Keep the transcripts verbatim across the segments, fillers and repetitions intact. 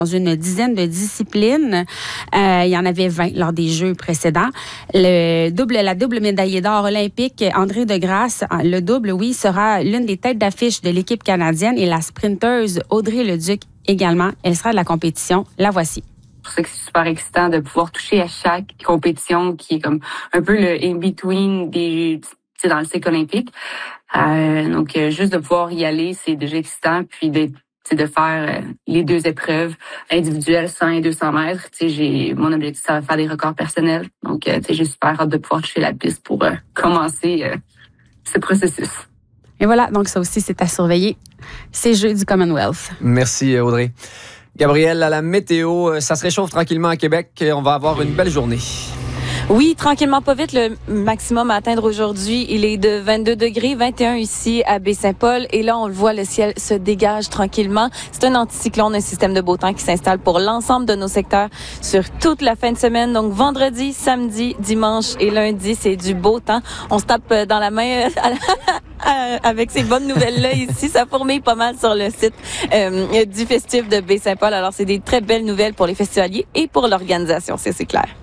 dans une dizaine de disciplines. Euh, il y en avait vingt lors des Jeux précédents. Le double, la double médaillée d'or olympique, André Degrasse, le double, oui, sera l'une des têtes d'affiche de l'équipe canadienne et la sprinteuse Audrey Leduc également. Elle sera de la compétition. La voici. C'est pour ça que c'est super excitant de pouvoir toucher à chaque compétition qui est comme un peu le in-between des, tu sais, dans le cycle olympique. Euh, donc, euh, juste de pouvoir y aller, c'est déjà excitant. Puis d'être c'est de faire euh, les deux épreuves individuelles, cent et deux cents mètres. Tu sais, j'ai, mon objectif, ça va faire des records personnels. Donc, euh, tu sais, j'ai super hâte de pouvoir toucher la piste pour euh, commencer euh, ce processus. Et voilà, donc ça aussi, c'est à surveiller. Ces Jeux du Commonwealth. Merci, Audrey. Gabrielle, à la météo, ça se réchauffe tranquillement à Québec. On va avoir une belle journée. Oui, tranquillement, pas vite. Le maximum à atteindre aujourd'hui, il est de vingt-deux degrés, vingt et un ici à Baie-Saint-Paul. Et là, on le voit, le ciel se dégage tranquillement. C'est un anticyclone, un système de beau temps qui s'installe pour l'ensemble de nos secteurs sur toute la fin de semaine. Donc, vendredi, samedi, dimanche et lundi, c'est du beau temps. On se tape dans la main avec ces bonnes nouvelles-là ici. Ça fourmille pas mal sur le site euh, du festif de Baie-Saint-Paul. Alors, c'est des très belles nouvelles pour les festivaliers et pour l'organisation, c'est, c'est clair.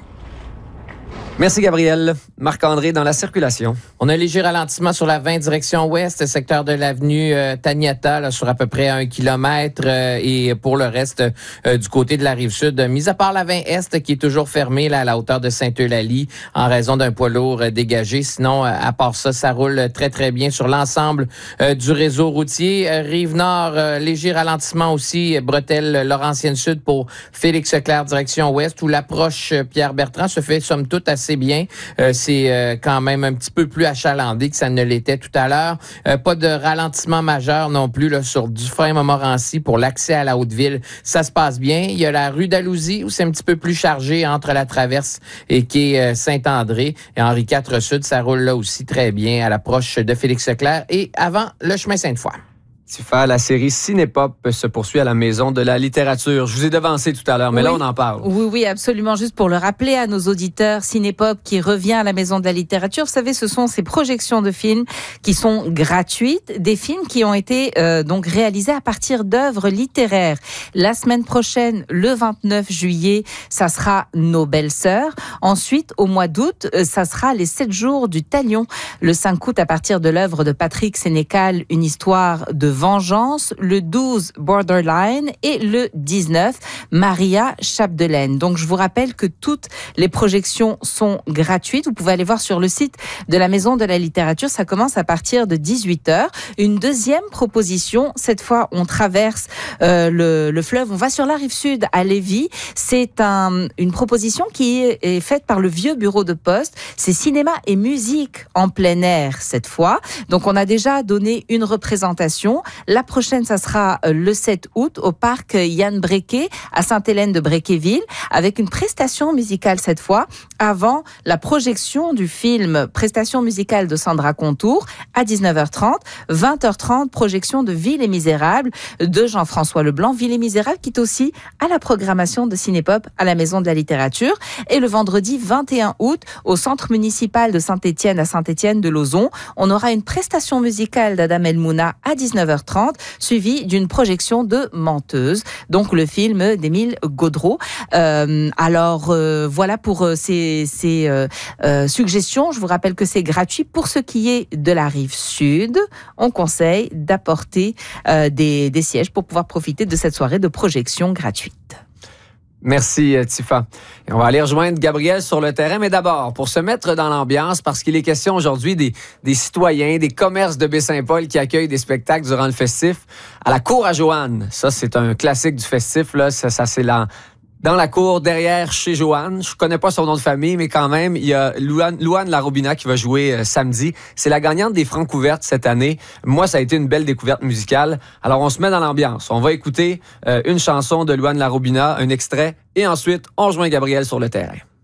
Merci, Gabriel. Marc-André, dans la circulation. On a un léger ralentissement sur la vingt direction ouest, secteur de l'avenue euh, Taniata, là, sur à peu près un kilomètre. Euh, et pour le reste, euh, du côté de la Rive-Sud, mis à part la vingt est qui est toujours fermée là, à la hauteur de Sainte-Eulalie en raison d'un poids lourd euh, dégagé. Sinon, euh, à part ça, ça roule très, très bien sur l'ensemble euh, du réseau routier. Euh, Rive-Nord, euh, léger ralentissement aussi. Bretelle, Laurentienne-Sud pour Félix-Leclerc, direction ouest, où l'approche euh, Pierre-Bertrand se fait somme toute assez bien. Euh, c'est euh, quand même un petit peu plus achalandé que ça ne l'était tout à l'heure. Euh, pas de ralentissement majeur non plus là, sur Dufresne-Montmorency pour l'accès à la Haute-Ville. Ça se passe bien. Il y a la rue d'Alousie où c'est un petit peu plus chargé entre la Traverse et quai euh, Saint-André. Et Henri quatre Sud, ça roule là aussi très bien à l'approche de Félix-Leclerc et avant le chemin Sainte-Foy. Tifa, la série Cinépop se poursuit à la Maison de la littérature. Je vous ai devancé tout à l'heure, mais oui. Là, on en parle. Oui, oui, absolument. Juste pour le rappeler à nos auditeurs, Cinépop qui revient à la Maison de la littérature, vous savez, ce sont ces projections de films qui sont gratuites, des films qui ont été euh, donc réalisés à partir d'œuvres littéraires. La semaine prochaine, le vingt-neuf juillet, ça sera Nos belles-sœurs. Ensuite, au mois d'août, ça sera Les sept jours du Talion. Le cinq août, à partir de l'œuvre de Patrick Sénécal, Une histoire de Vengeance, le douze, Borderline et le dix-neuf, Maria Chapdelaine. Donc, je vous rappelle que toutes les projections sont gratuites. Vous pouvez aller voir sur le site de la Maison de la littérature. Ça commence à partir de dix-huit heures. Une deuxième proposition, cette fois, on traverse euh, le, le fleuve. On va sur la rive sud à Lévis. C'est un, une proposition qui est, est faite par le vieux bureau de poste. C'est cinéma et musique en plein air cette fois. Donc, on a déjà donné une représentation. La prochaine, ça sera le sept août au parc Yann Brequet à Sainte-Hélène de Bréquéville avec une prestation musicale cette fois avant la projection du film Prestation musicale de Sandra Contour à dix-neuf heures trente. vingt heures trente, projection de Ville et Misérables de Jean-François Leblanc. Ville et Misérables qui est aussi à la programmation de Cinépop à la Maison de la littérature. Et le vendredi vingt et un août au Centre municipal de Saint-Étienne à Saint-Étienne de Lauzon, on aura une prestation musicale d'Adam El-Mouna à dix-neuf heures trente, suivi d'une projection de Menteuse, donc le film d'Émile Gaudreau. Euh, alors euh, voilà pour euh, ces, ces euh, euh, suggestions. Je vous rappelle que c'est gratuit. Pour ce qui est de la rive sud, on conseille d'apporter euh, des, des sièges pour pouvoir profiter de cette soirée de projection gratuite. Merci, Tifa. Et on va aller rejoindre Gabriel sur le terrain, mais d'abord, pour se mettre dans l'ambiance, parce qu'il est question aujourd'hui des, des citoyens, des commerces de Baie-Saint-Paul qui accueillent des spectacles durant le festif à la Cour à Joanne. Ça, c'est un classique du festif, là. Ça, ça c'est là. Dans la cour, derrière, chez Joanne. Je connais pas son nom de famille, mais quand même, il y a Louane, Louane Larobina qui va jouer euh, samedi. C'est la gagnante des Francouvertes cette année. Moi, ça a été une belle découverte musicale. Alors, on se met dans l'ambiance. On va écouter euh, une chanson de Louane Larobina, un extrait, et ensuite, on rejoint Gabriel sur le terrain.